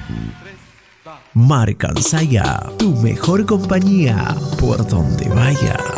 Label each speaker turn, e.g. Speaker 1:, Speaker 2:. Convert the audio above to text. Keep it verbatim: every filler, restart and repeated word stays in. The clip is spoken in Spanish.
Speaker 1: Marca Ansaya, tu mejor compañía por donde vayas.